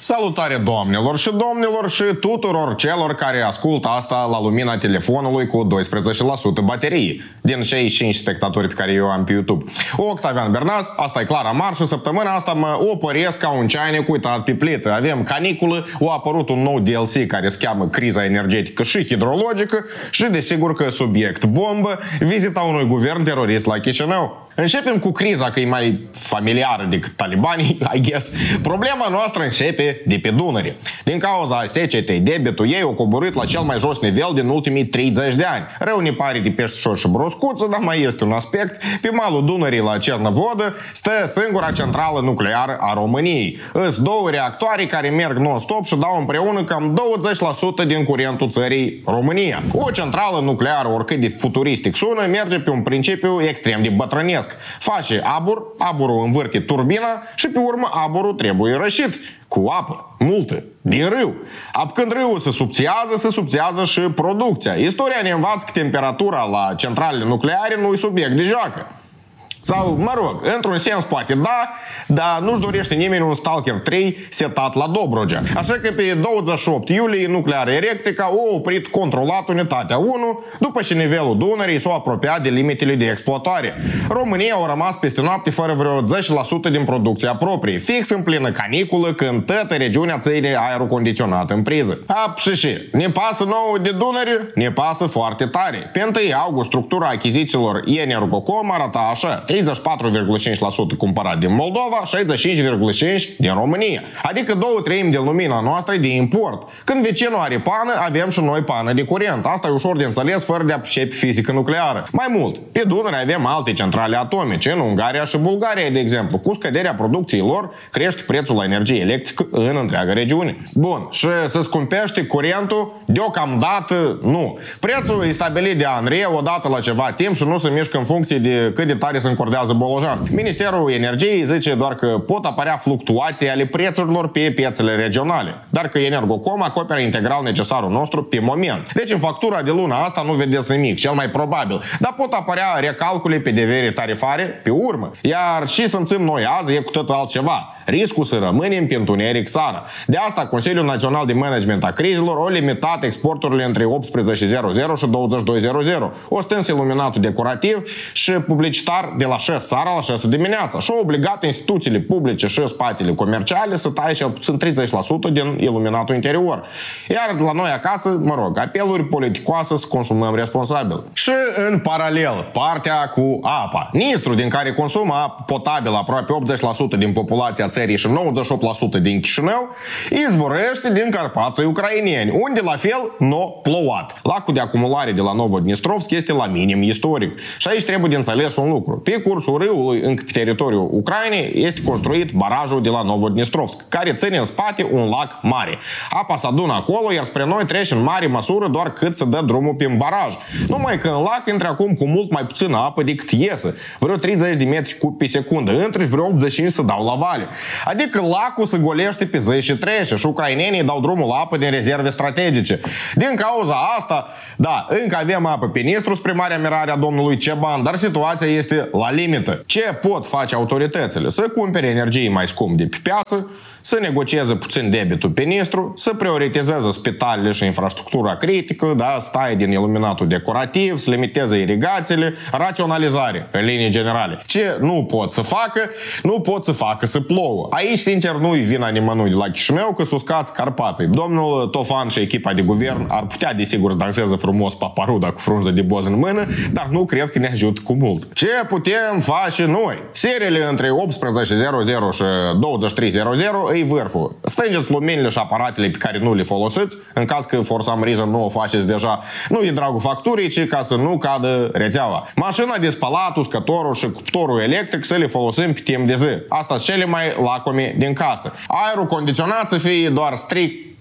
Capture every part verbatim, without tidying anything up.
Salutare doamnelor și domnilor și tuturor celor care ascultă asta la lumina telefonului cu doisprezece la sută baterie din cei cinci spectatori pe care eu am pe YouTube. Octavian Bernaz, asta e Clara Mar și săptămâna asta mă opăresc ca un ceanic uitat pe plită. Avem caniculă, a apărut un nou D L C care se cheamă criza energetică și hidrologică și desigur că subiect bombă, vizita unui guvern terorist la Chișinău. Începem cu criza, că e mai familiară decât talibanii, I guess. Problema noastră începe de pe Dunăre. Din cauza secetei, debitul ei a coborât la cel mai jos nivel din ultimii treizeci de ani. Rău ne pare de peștișor și broscuță, dar mai este un aspect. Pe malul Dunării la Cernavodă stă singura centrală nucleară a României. Îs două reactoare care merg non-stop și dau împreună cam douăzeci la sută din curentul țării România. O centrală nucleară, oricât de futuristic sună, merge pe un principiu extrem de bătrânesc. Face abur, aburul învârte turbina și pe urmă aburul trebuie rășit cu apă, multă, din râu. Când râul se subțiază, se subțiază și producția. Istoria ne învață că temperatura la centralele nucleare nu e subiect de joacă. Sau, mă rog, într-un sens poate da, dar nu-și dorește nimeni un Stalker trei setat la Dobrogea. Așa că pe douăzeci și opt iulie Nuclear Electrica a oprit controlat unitatea unu după ce nivelul Dunării s-a apropiat de limitele de exploatare. România a rămas peste noapte fără vreo zece la sută din producția proprie, fix în plină caniculă, când toată regiunea țării aerul condiționat în priză. Ap și și, ne pasă nouă de Dunăre? Ne pasă foarte tare. Pe întâi august structura achizițiilor Energocom arăta așa: treizeci și patru virgulă cinci la sută cumpărat din Moldova, șaizeci și cinci virgulă cinci la sută din România. Adică două treimi din lumina noastră e de import. Când vecinul are pană, avem și noi pană de curent. Asta e ușor de înțeles fără de a pricepe fizică nucleară. Mai mult, pe Dunăre avem alte centrale atomice, în Ungaria și Bulgaria, de exemplu. Cu scăderea producției lor, crește prețul la energie electrică în întreaga regiune. Bun, și să scumpește curentul? Deocamdată nu. Prețul e stabilit de ANRE odată la ceva timp și nu se mișcă în funcție de cât de tare se încordează Bolojan. Ministerul Energiei zice doar că pot apărea fluctuații ale prețurilor pe piețele regionale, dar că Energocom acoperă integral necesarul nostru pe moment. Deci în factura de luna asta nu vedeți nimic, cel mai probabil, dar pot apărea recalcule pe deveri tarifare pe urmă. Iar și simțim noi azi e cu totul altceva. Riscul să rămânem pe întuneric seara. De asta Consiliul Național de Management a Crizelor a limitat exporturile între optsprezece zero zero și douăzeci și doi zero zero. O stâns iluminatul decorativ și publicitar de la șase seara la șase dimineața și a obligat instituțiile publice și spațiile comerciale să taie cel puțin treizeci la sută din iluminatul interior. Iar la noi acasă, mă rog, apeluri politicoase să consumăm responsabil. Și în paralel, partea cu apa. Nistru, din care consumă apă potabilă aproape optzeci la sută din populația țării și nouăzeci și opt la sută din Chișinău, izvorăște din Carpații ucraineni, unde la fel n-a plouat. Lacul de acumulare de la Novodnistrovsk este la minim istoric. Și aici trebuie de înțeles un lucru. Pe cursul râului, încă pe teritoriul Ucrainei, este construit barajul de la Novodnistrovsk, care ține în spate un lac mare. Apa se adună acolo, iar spre noi trece în mare măsură doar cât să dă drumul prin baraj. Numai că în lac intră acum cu mult mai puțină apă decât iese. Vreo treizeci de metri cub pe secundă, între vreo optzeci și cinci se dau la vale. Adică lacul se golește pe zi și trece și ucrainenii dau drumul la apă din rezerve strategice. Din cauza asta, da, încă avem apă pe Nistru spre Marea Mirare a domnului Ceban, dar situația este la limită. Ce pot face autoritățile? Să cumpere energie mai scump de pe piață, să negocieze puțin debitul pe Nistru, să prioritizeze spitalele și infrastructura critică, da, stai din iluminatul decorativ, să limiteze irigațiile, raționalizare, în linii generale. Ce nu pot să facă? Nu pot să facă să plouă. Aici, sincer, nu-i vina nimănui de la Chișinău că suscați Carpații. Domnul Tofan și echipa de guvern ar putea, desigur, să danseze frumos paparuda cu frunză de boz în mână, dar nu cred că ne ajută cu mult. Ce putem face noi? Seriile între optsprezece zero zero și douăzeci și trei zero zero e vârful. Stângeți luminile și aparatele pe care nu le folosiți, în caz că for some reason nu o faceți deja, nu e dragul facturii, ci ca să nu cadă rețeaua. Mașina de spălat, uscătorul și cuptorul electric să le folosim pe timp de zi. Asta sunt cele mai lacome din casă. Aerul condiționat să fie doar strict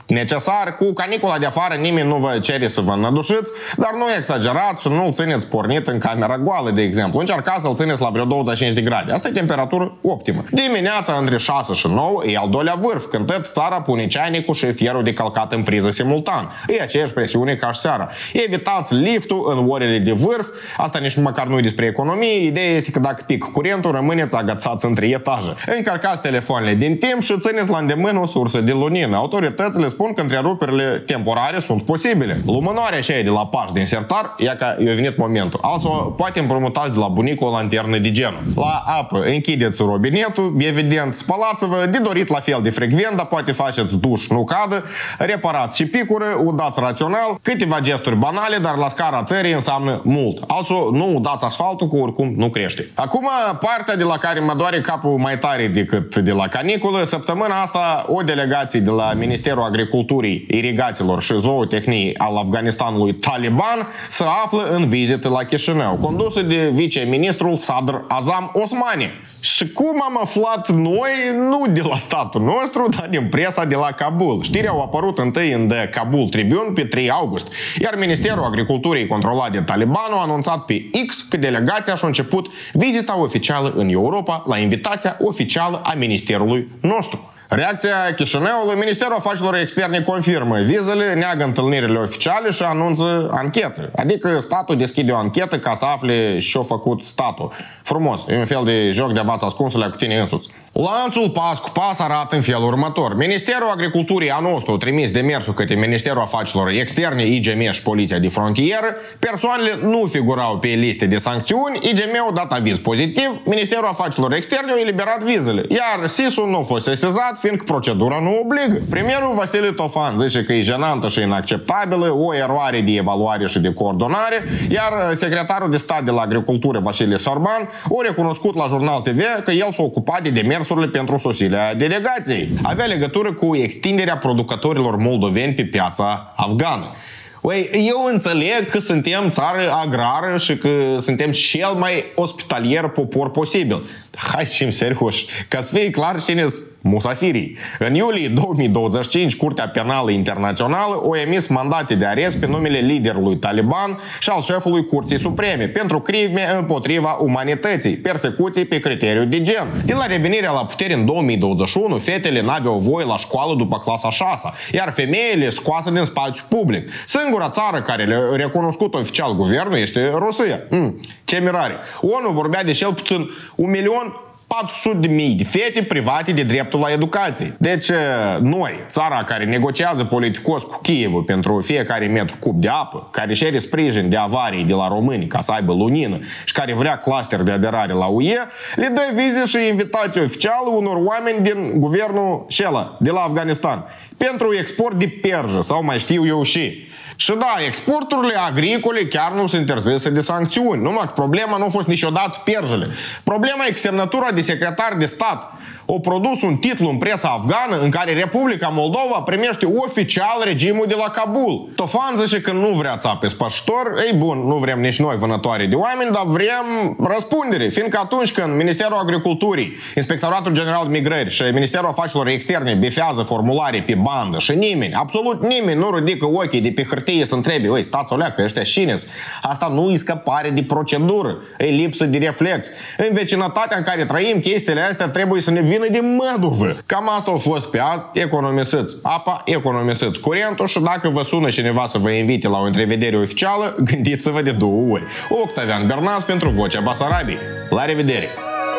necesar. Cu canicula de afară nimeni nu vă cere să vă înădușiți, dar nu exagerați și nu-l țineți pornit în camera goală, de exemplu. Încercați să-l țineți la vreo douăzeci și cinci de grade. Asta e temperatură optimă. Dimineața între șase și nouă e al doilea vârf, când tot țara pune ceainicul și fierul de călcat în priză simultan. E aceeași presiune ca și seara. Evitați liftul în orele de vârf. Asta nici măcar nu e despre economie. Ideea este că dacă pic curentul, rămâneți agățați între etaje. Încărcați telefoanele din timp și țineți la îndemână o sursă de lumină. Autoritățile spun că întreruperile temporare sunt posibile. Lumânarea aceea de la Paș din sertar, ia că i-a venit momentul. Also, poate împrumutați de la bunicul o lanternă de genul. La apă, închideți robinetul, evident, spălați-vă, de dorit la fel de frecvent, dar poate faceți duș, nu cadă, reparați și picură, udați rațional, câteva gesturi banale, dar la scara țării înseamnă mult. Also, nu udați asfaltul, că oricum nu crește. Acum, partea de la care mă doare capul mai tare decât de la caniculă, săptămâna asta o delegație de la Ministerul Agriculturii, Irigațiilor și Zootehniei al Afganistanului Taliban se află în vizită la Chișinău, condusă de viceministrul Sadr Azam Osmani. Și cum am aflat noi, nu de la statul nostru, dar din presa de la Kabul. Știrea au apărut întâi în The Kabul Tribune pe trei august, iar Ministerul Agriculturii controlat de Taliban a anunțat pe X că delegația și-a început vizita oficială în Europa la invitația oficială a ministerului nostru. Reacția Chișinăului: Ministerul Afacerilor Externe confirmă vizele, neagă întâlnirile oficiale și anunță anchetă. Adică statul deschide o anchetă ca să afle ce-a făcut statul. Frumos, e un fel de joc de avați ascunsule cu tine însuți. Lanțul pas cu pas arată în felul următor. Ministerul Agriculturii a nostru a trimis demersul către Ministerul Afacerilor Externe, I G M și Poliția de Frontieră. Persoanele nu figurau pe liste de sancțiuni, I G M a dat aviz pozitiv, Ministerul Afacerilor Externe a eliberat vizele, iar S I S-ul nu a fost sesizat, fiindcă procedura nu obligă. Premierul Vasile Tofan zice că e jenantă și inacceptabilă, o eroare de evaluare și de coordonare, iar secretarul de stat de la Agricultură, Vasile Șarban, a recunoscut la Jurnal T V că el s-a ocupat de demersurile pentru sosirea delegației. Avea legătură cu extinderea producătorilor moldoveni pe piața afgană. Ui, eu înțeleg că suntem țară agrară și că suntem cel mai ospitalier popor posibil. Hai să fim serioși, ca să fie clar cine-s musafirii. În iulie două mii douăzeci și cinci, Curtea Penală Internațională a emis mandate de arest pe numele liderului Taliban și al șefului Curții Supreme pentru crime împotriva umanității, persecuții pe criteriu de gen. De la revenirea la putere în două mii douăzeci și unu, fetele n-aveau voie la școală după clasa a șasea, iar femeile scoase din spațiu public. Singura țară care le-a recunoscut oficial guvernul este Rusia. Mm, ce mirare! O N U vorbea de cel puțin un milion patru sute de mii de fete private de dreptul la educație. Deci noi, țara care negociază politicos cu Kievul pentru fiecare metru cub de apă, care cere sprijin de avarii de la români ca să aibă lunină și care vrea cluster de aderare la U E, le dă vize și invitații oficiale unor oameni din guvernul Shela de la Afganistan pentru export de perjă sau mai știu eu și. Și da, exporturile agricole chiar nu sunt interzise de sancțiuni. Numai că problema nu a fost niciodată perjele. Problema e că semnătura de secretar de stat a produs un titlu în presa afgană în care Republica Moldova primește oficial regimul de la Kabul. Tofan zice că nu vrea țape spășitor. Ei bun, nu vrem nici noi vânătoare de oameni, dar vrem răspundere. Fiindcă atunci când Ministerul Agriculturii, Inspectoratul General de Migrări și Ministerul Afacerilor Externe bifează formulare pe bandă și nimeni, absolut nimeni nu ridică ochii de pe hârtie să întrebe: ăi, stați o leacă, ăștia cine-s? Asta nu e scăpare de procedură, e lipsă de reflex. În vecinătatea în care trăim, chestiile astea trebuie să ne vină de măduvă. Cam asta a fost pe azi. Economisiți apa, economisiți curentul și dacă vă sună cineva să vă invite la o întrevedere oficială, gândiți-vă de două ori. Octavian Bernas pentru Vocea Basarabiei. La revedere!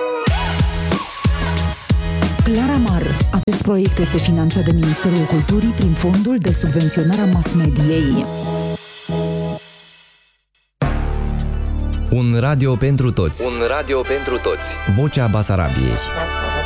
Claramar. Acest proiect este finanțat de Ministerul Culturii prin Fondul de Subvenționare a Mass-Mediei. Un radio pentru toți. Un radio pentru toți. Vocea Basarabiei.